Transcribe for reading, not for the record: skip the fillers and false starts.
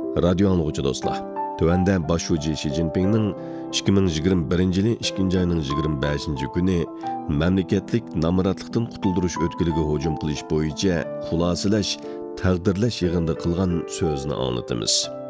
Radio anlıqçı dostlar. Tövende başucu Xi Jinping'nin 2021 yılı 2. ayının 25. günü memleketlik namaratlıktan qutulduruş ötkülüge hücum qilish boyunca xulasılash, taqdirlash yig'inida qilgan so'zni anlatamiz.